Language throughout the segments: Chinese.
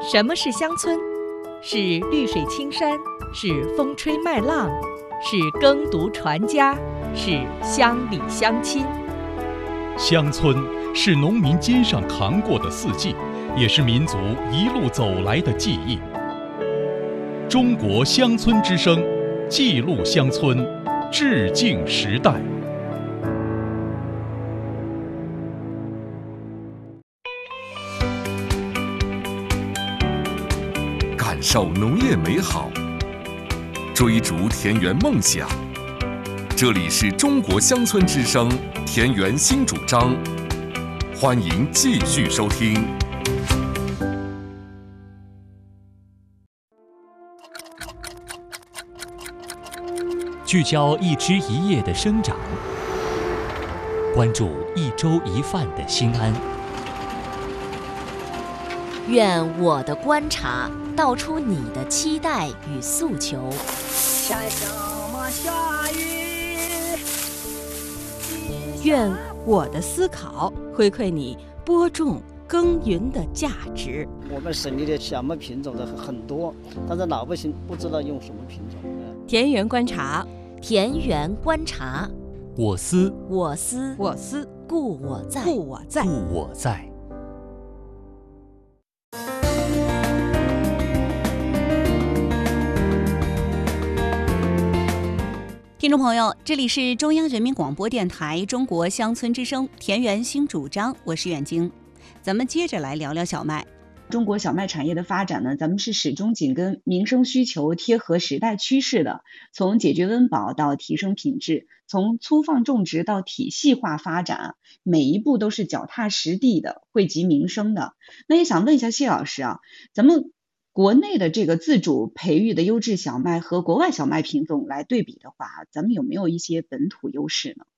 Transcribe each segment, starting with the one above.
什么是乡村？是绿水青山，是风吹麦浪，是耕读传家，是乡里乡亲。 乡村是农民肩上扛过的四季，也是民族一路走来的记忆。中国乡村之声，记录乡村，致敬时代。 感受农业美好，追逐田园梦想。这里是中国乡村之声田园新主张，欢迎继续收听。 聚焦一枝一叶的生长，关注一粥一饭的心安。 愿我的观察道出你的期待与诉求。 下雨。 愿我的思考回馈你播种耕耘的价值。 我们省里的小麦品种的很多，但是老百姓不知道用什么品种。 田园观察， 田园观察， 我思， 我思， 我思， 故我在， 故我在， 故我在。 听众朋友，这里是中央人民广播电台中国乡村之声田园新主张，我是远晶。咱们接着来聊聊小麦。 中国小麦产业的发展呢，咱们是始终紧跟民生需求，贴合时代趋势的。从解决温饱到提升品质，从粗放种植到体系化发展，每一步都是脚踏实地的，惠及民生的。那也想问一下谢老师啊，咱们国内的这个自主培育的优质小麦和国外小麦品种来对比的话，咱们有没有一些本土优势呢？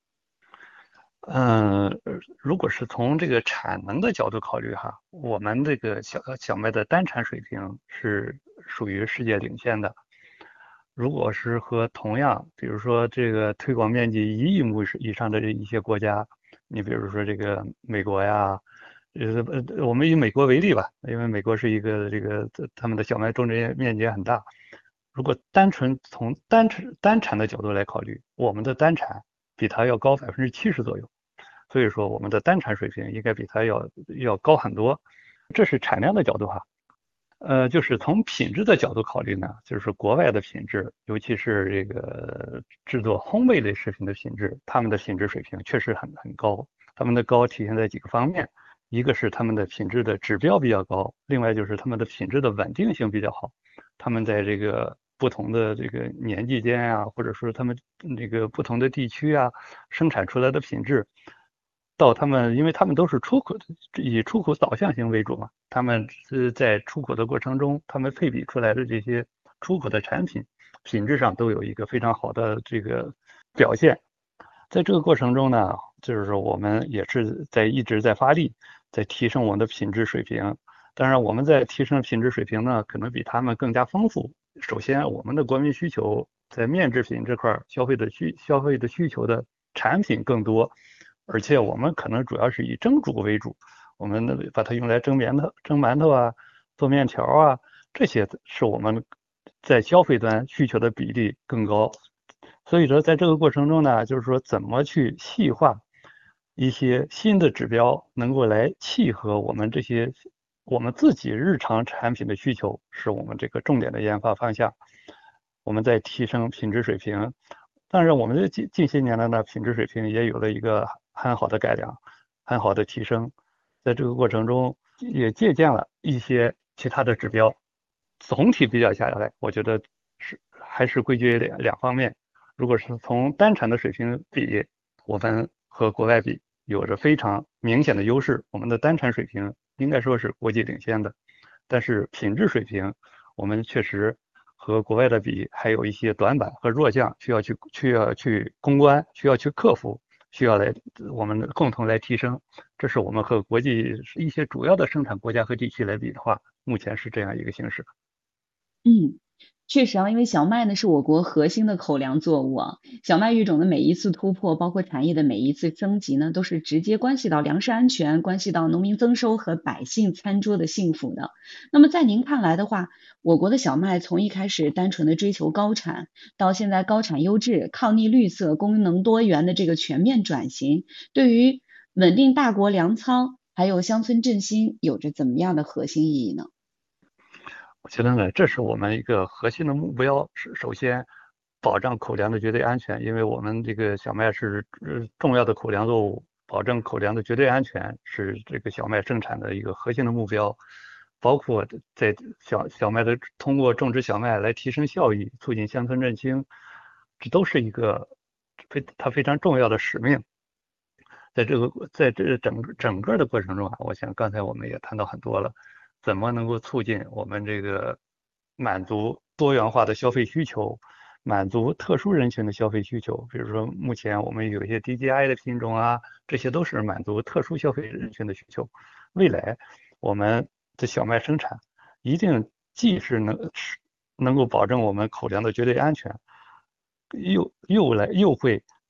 如果是从这个产能的角度考虑哈，我们这个小麦的单产水平是属于世界领先的。如果是和同样，比如说这个推广面积1亿亩以上的一些国家，你比如说这个美国呀，我们以美国为例吧，因为美国是一个他们的小麦种植面积也很大。如果单纯从单产的角度来考虑，我们的单产比它要高70%左右，所以说我们的单产水平应该比它要高很多。这是产量的角度哈。就是从品质的角度考虑呢，就是国外的品质，尤其是这个制作烘焙类食品的品质，他们的品质水平确实很高。他们的高体现在几个方面，一个是他们的品质的指标比较高，另外就是他们的品质的稳定性比较好。他们在这个不同的这个年纪间啊，或者说他们这个不同的地区啊，生产出来的品质，到他们，因为他们都是以出口导向型为主嘛，他们是在出口的过程中，他们配比出来的这些出口的产品，品质上都有一个非常好的这个表现。在这个过程中呢，就是说我们也是一直在发力，在提升我们的品质水平。当然，我们在提升品质水平呢，可能比他们更加丰富。首先，我们的国民需求在面制品这块消费的需求的产品更多，而且我们可能主要是以蒸煮为主，我们把它用来蒸馒头啊，做面条啊，这些是我们在消费端需求的比例更高。所以说，在这个过程中呢，就是说怎么去细化一些新的指标，能够来契合我们自己日常产品的需求，是我们这个重点的研发方向。我们在提升品质水平，当然我们的近些年来呢，品质水平也有了一个很好的改良，很好的提升。在这个过程中，也借鉴了一些其他的指标。总体比较下来，我觉得还是归结于两方面。如果是从单产的水平比，我们和国外比有着非常明显的优势，我们的单产水平应该说是国际领先的。但是品质水平，我们确实和国外的比还有一些短板和弱项，需要去攻关，需要去克服，需要我们共同来提升。这是我们和国际一些主要的生产国家和地区来比的话，目前是这样一个形式。 确实啊，因为小麦呢是我国核心的口粮作物啊，小麦育种的每一次突破，包括产业的每一次升级呢，都是直接关系到粮食安全，关系到农民增收和百姓餐桌的幸福的。那么在您看来的话，我国的小麦从一开始单纯的追求高产，到现在高产优质、抗逆绿色、功能多元的这个全面转型，对于稳定大国粮仓还有乡村振兴有着怎么样的核心意义呢？ 我觉得呢，这是我们一个核心的目标，是首先保障口粮的绝对安全，因为我们这个小麦是重要的口粮作物，保证口粮的绝对安全是这个小麦生产的一个核心的目标。包括在小麦的通过种植小麦来提升效益，促进乡村振兴，这都是一个它非常重要的使命。在这整个的过程中啊，我想刚才我们也谈到很多了，怎么能够促进我们这个满足多元化的消费需求，满足特殊人群的消费需求。比如说目前我们有一些 DJI 的品种啊，这些都是满足特殊消费人群的需求。未来我们的小麦生产一定既是能够保证我们口粮的绝对安全，又会